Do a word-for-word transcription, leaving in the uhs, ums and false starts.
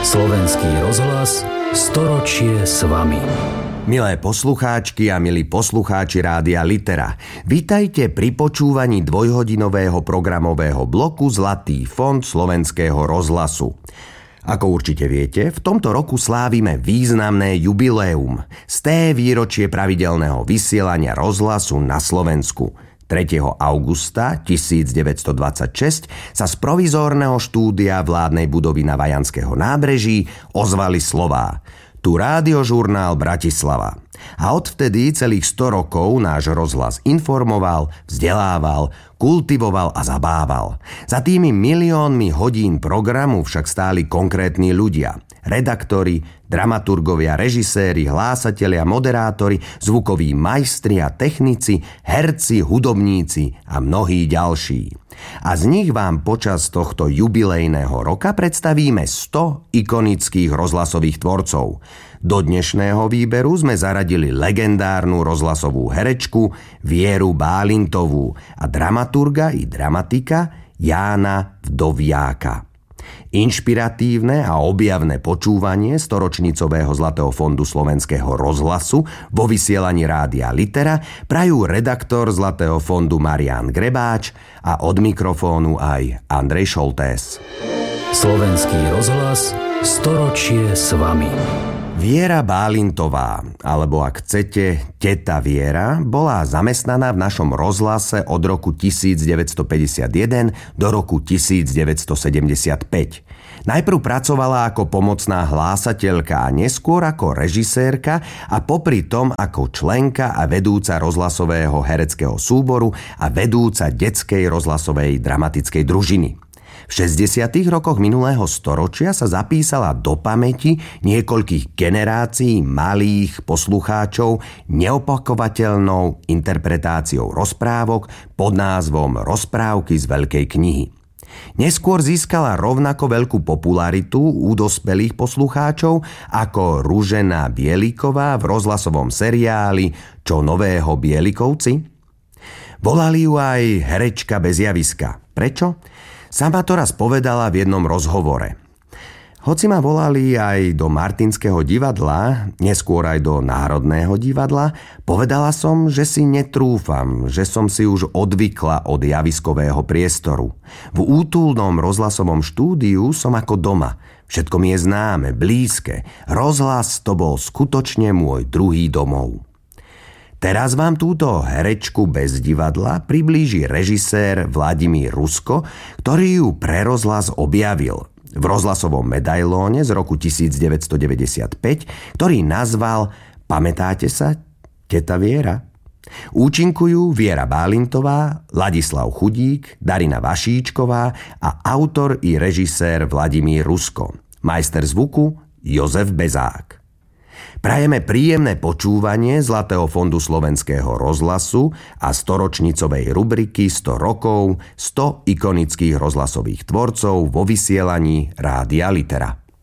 Slovenský rozhlas storočie s vami. Milé poslucháčky a milí poslucháči Rádia Litera, vitajte pri počúvaní dvojhodinového programového bloku Zlatý fond Slovenského rozhlasu. Ako určite viete, v tomto roku slávime významné jubileum, sté výročie pravidelného vysielania rozhlasu na Slovensku. tretieho augusta tisícdeväťstodvadsaťšesť sa z provizórneho štúdia vládnej budovy na Vajanského nábreží ozvali slová: Tu rádiožurnál Bratislava. A odvtedy celých sto rokov náš rozhlas informoval, vzdelával, kultivoval a zabával. Za tými miliónmi hodín programu však stáli konkrétni ľudia. Redaktori, dramaturgovia, režiséri, hlásatelia, moderátori, zvukoví majstri a technici, herci, hudobníci a mnohí ďalší. A z nich vám počas tohto jubilejného roka predstavíme sto ikonických rozhlasových tvorcov. Do dnešného výberu sme zaradili legendárnu rozhlasovú herečku Vieru Bálintovú a dramaturga i dramatika Jána Vdoviáka. Inšpiratívne a objavné počúvanie storočnicového Zlatého fondu Slovenského rozhlasu vo vysielaní Rádia Litera prajú redaktor Zlatého fondu Marián Grebáč a od mikrofónu aj Andrej Šoltés. Slovenský rozhlas storočie s vami. Viera Bálintová, alebo ak chcete, teta Viera, bola zamestnaná v našom rozhlase od roku tisícdeväťstopäťdesiatjeden do roku tisícdeväťstosedemdesiatpäť. Najprv pracovala ako pomocná hlásateľka a neskôr ako režisérka a popri tom ako členka a vedúca rozhlasového hereckého súboru a vedúca detskej rozhlasovej dramatickej družiny. V šesťdesiatych rokoch minulého storočia sa zapísala do pamäti niekoľkých generácií malých poslucháčov neopakovateľnou interpretáciou rozprávok pod názvom Rozprávky z Veľkej knihy. Neskôr získala rovnako veľkú popularitu u dospelých poslucháčov ako Ružena Bieliková v rozhlasovom seriáli Čo nového Bielikovci? Volali ju aj herečka bez javiska. Prečo? Sama to raz povedala v jednom rozhovore. Hoci ma volali aj do Martinského divadla, neskôr aj do Národného divadla, povedala som, že si netrúfam, že som si už odvykla od javiskového priestoru. V útulnom rozhlasovom štúdiu som ako doma. Všetko mi je známe, blízke. Rozhlas to bol skutočne môj druhý domov. Teraz vám túto herečku bez divadla priblíži režisér Vladimír Rusko, ktorý ju pre rozhlas objavil v rozhlasovom medailóne z roku tisícdeväťstodeväťdesiatpäť, ktorý nazval Pamätáte sa, teta Viera? Účinkujú Viera Bálintová, Ladislav Chudík, Darina Vašíčková a autor i režisér Vladimír Rusko. Majster zvuku Jozef Bezák. Prajeme príjemné počúvanie Zlatého fondu Slovenského rozhlasu a storočnicovej rubriky sto rokov, sto ikonických rozhlasových tvorcov vo vysielaní Rádia Litera.